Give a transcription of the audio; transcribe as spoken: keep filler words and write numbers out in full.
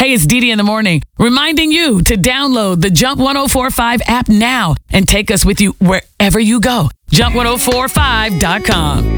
Hey, it's Dee Dee in the morning, reminding you to download the Jump ten forty-five app now and take us with you wherever you go. jump ten forty-five dot com.